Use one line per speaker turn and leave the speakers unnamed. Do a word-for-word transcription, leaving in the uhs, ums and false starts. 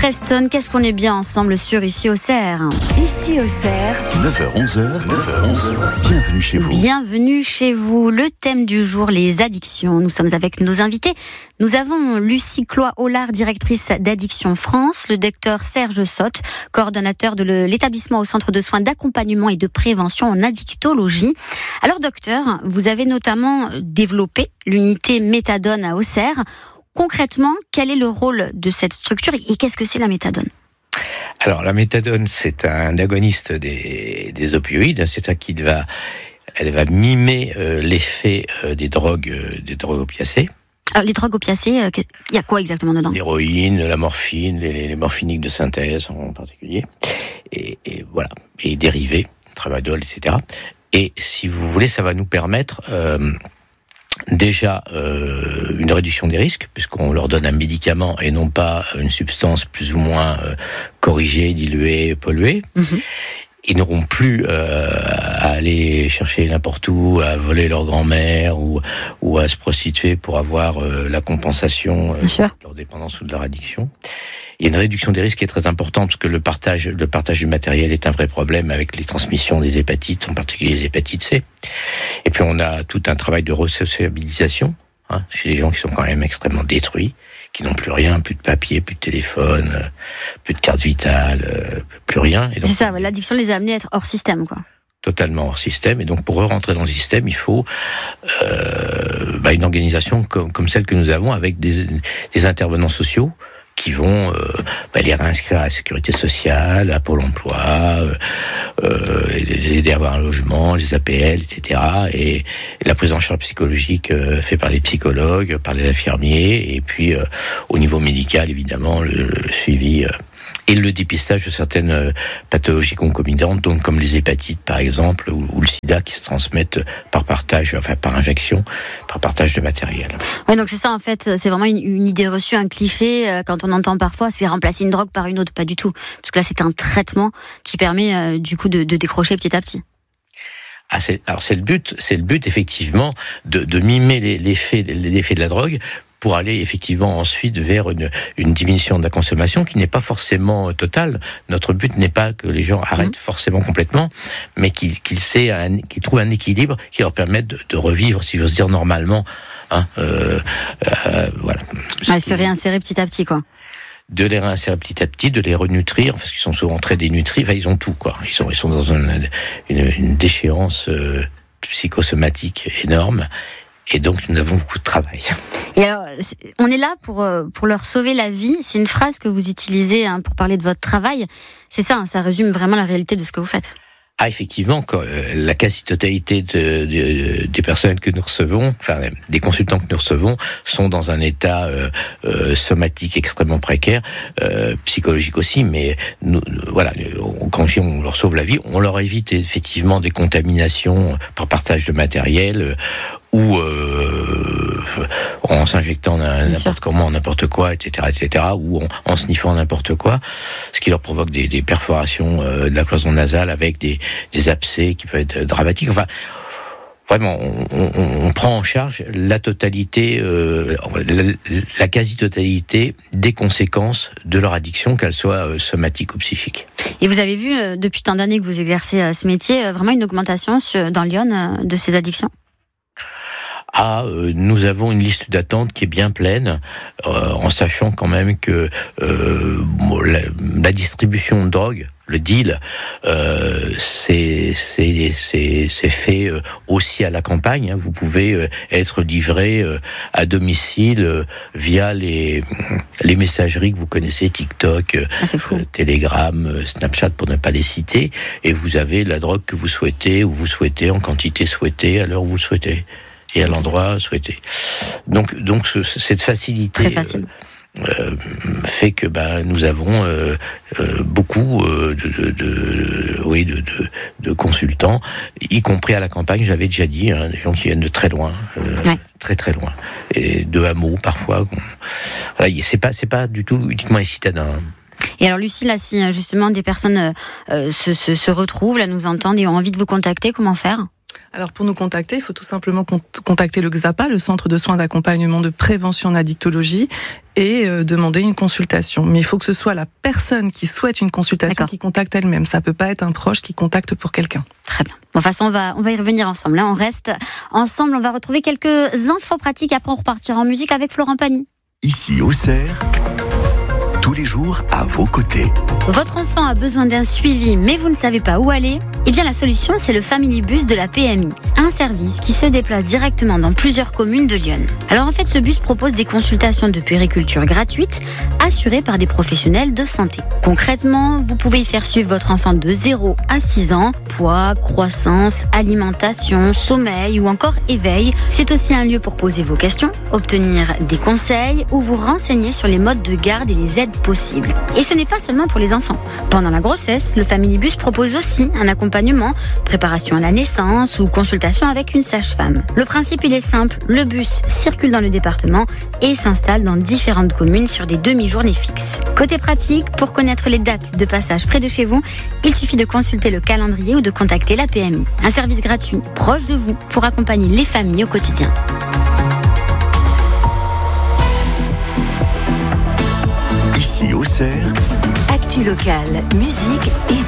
Preston, qu'est-ce qu'on est bien ensemble sur Ici Auxerre.
Ici Auxerre,
neuf heures onze heures, neuf heures onze heures, bienvenue chez vous.
Bienvenue chez vous. Le thème du jour, les addictions. Nous sommes avec nos invités. Nous avons Lucie Cloy-Hollard, directrice d'Addiction France, le docteur Serge Sotte, coordonnateur de l'établissement au centre de soins d'accompagnement et de prévention en addictologie. Alors docteur, vous avez notamment développé l'unité méthadone à Auxerre. Concrètement, quel est le rôle de cette structure et qu'est-ce que c'est la méthadone ?
Alors, la méthadone, c'est un agoniste des, des opioïdes. C'est un qui va, elle va mimer euh, l'effet euh, des drogues, euh, des drogues opiacées.
Alors, les drogues opiacées, euh, il y a quoi exactement dedans ?
L'héroïne, la morphine, les, les morphiniques de synthèse en particulier, et, et voilà, et dérivés, tramadol, et cetera. Et si vous voulez, ça va nous permettre euh, déjà euh, une réduction des risques, puisqu'on leur donne un médicament et non pas une substance plus ou moins euh, corrigée, diluée, polluée. Mmh. Ils n'auront plus euh, à aller chercher n'importe où, à voler leur grand-mère ou, ou à se prostituer pour avoir euh, la compensation euh, de leur dépendance ou de leur addiction. Il y a une réduction des risques qui est très importante parce que le partage, le partage du matériel est un vrai problème avec les transmissions des hépatites, en particulier les hépatites C. Et puis on a tout un travail de resociabilisation hein, chez les gens qui sont quand même extrêmement détruits, qui n'ont plus rien, plus de papier, plus de téléphone, euh, plus de carte vitale, euh, plus rien. Et donc,
c'est ça, l'addiction les a amenés à être hors système, quoi.
Totalement hors système. Et donc, pour rentrer dans le système, il faut euh, bah, une organisation comme, comme celle que nous avons avec des, des intervenants sociaux qui vont euh, bah, les réinscrire à la sécurité sociale, à Pôle emploi, euh, euh, les aider à avoir un logement, les A P L, et cetera. Et, et la prise en charge psychologique euh, faite par les psychologues, par les infirmiers, et puis euh, au niveau médical, évidemment, le, le suivi... Euh, et le dépistage de certaines euh, pathologies concomitantes, donc comme les hépatites par exemple, ou, ou le sida qui se transmettent par partage, enfin par injection, par partage de matériel.
Oui, donc c'est ça en fait, c'est vraiment une, une idée reçue, un cliché, euh, quand on entend parfois c'est remplacer une drogue par une autre, pas du tout. Parce que là c'est un traitement qui permet euh, du coup de, de décrocher petit à petit.
Ah, c'est, alors c'est le but, c'est le but effectivement de, de mimer les, l'effet, l'effet de la drogue, pour aller effectivement ensuite vers une, une diminution de la consommation qui n'est pas forcément totale. Notre but n'est pas que les gens arrêtent mmh. forcément complètement, mais qu'ils, qu'ils, un, qu'ils trouvent un équilibre qui leur permette de, de revivre, si j'ose dire, normalement. Hein, euh, euh, voilà.
Ouais, se réinsérer petit à petit, quoi.
De les réinsérer petit à petit, de les renutrir, parce qu'ils sont souvent très dénutris. Enfin, ils ont tout, quoi. Ils sont, ils sont dans une, une, une déchéance euh, psychosomatique énorme. Et donc, nous avons beaucoup de travail.
Et alors, on est là pour, pour leur sauver la vie. C'est une phrase que vous utilisez hein, pour parler de votre travail. C'est ça, hein, ça résume vraiment la réalité de ce que vous faites.
Ah, effectivement, quand, euh, la quasi-totalité de, de, de, des personnes que nous recevons, enfin, des consultants que nous recevons, sont dans un état euh, euh, somatique extrêmement précaire, euh, psychologique aussi, mais nous, voilà, on, quand on leur sauve la vie, on leur évite effectivement des contaminations par partage de matériel, euh, ou euh, en s'injectant n'importe comment, n'importe quoi, et cetera, et cetera, ou en, en sniffant n'importe quoi, ce qui leur provoque des, des perforations euh, de la cloison nasale avec des, des abcès qui peuvent être dramatiques. Enfin, vraiment, on, on, on prend en charge la totalité, euh, la, la quasi-totalité des conséquences de leur addiction, qu'elles soient euh, somatiques ou psychiques.
Et vous avez vu, euh, depuis tant d'années que vous exercez euh, ce métier, euh, vraiment une augmentation sur, dans Lyon euh, de ces addictions ?
Ah, euh, nous avons une liste d'attente qui est bien pleine, euh, en sachant quand même que euh, la, la distribution de drogue, le deal, euh, c'est, c'est, c'est, c'est fait euh, aussi à la campagne. Hein. Vous pouvez euh, être livré euh, à domicile euh, via les, les messageries que vous connaissez, TikTok,
ah, c'est fou.
euh, Telegram, euh, Snapchat pour ne pas les citer, et vous avez la drogue que vous souhaitez, ou vous souhaitez en quantité souhaitée, à l'heure où vous le souhaitez. Et à l'endroit souhaité. Donc, donc cette facilité
très facile.
euh, euh, fait que bah, nous avons euh, euh, beaucoup euh, de, de, de, oui, de, de, de consultants, y compris à la campagne. J'avais déjà dit, hein, des gens qui viennent de très loin, euh, ouais. très très loin, et de hameaux parfois. Voilà, c'est pas c'est pas du tout uniquement les citadins.
Et alors Lucie, là, si justement des personnes euh, se, se, se retrouvent, là, nous entendent et ont envie de vous contacter, comment faire ?
Alors pour nous contacter, il faut tout simplement contacter le X A P A, le Centre de soins d'accompagnement de prévention en addictologie, et euh, demander une consultation. Mais il faut que ce soit la personne qui souhaite une consultation D'accord. qui contacte elle-même. Ça peut pas être un proche qui contacte pour quelqu'un.
Très bien. Bon, de toute façon, on va, on va y revenir ensemble. Hein. On reste ensemble, on va retrouver quelques infos pratiques. Après, on repartira en musique avec Florent Pagny.
Ici, Auxerre, tous les jours à vos côtés.
Votre enfant a besoin d'un suivi, mais vous ne savez pas où aller ? Eh bien, la solution, c'est le Family Bus de la P M I, un service qui se déplace directement dans plusieurs communes de Lyon. Alors en fait, ce bus propose des consultations de puériculture gratuites, assurées par des professionnels de santé. Concrètement, vous pouvez y faire suivre votre enfant de zéro à six ans, poids, croissance, alimentation, sommeil ou encore éveil. C'est aussi un lieu pour poser vos questions, obtenir des conseils ou vous renseigner sur les modes de garde et les aides possibles. Et ce n'est pas seulement pour les enfants. Pendant la grossesse, le Family Bus propose aussi un accompagnement, préparation à la naissance ou consultation avec une sage-femme. Le principe, il est simple. Le bus circule dans le département et s'installe dans différentes communes sur des demi-journées fixes. Côté pratique, pour connaître les dates de passage près de chez vous, il suffit de consulter le calendrier ou de contacter la P M I. Un service gratuit, proche de vous, pour accompagner les familles au quotidien.
Ici, Auxerre,
actu locale, musique et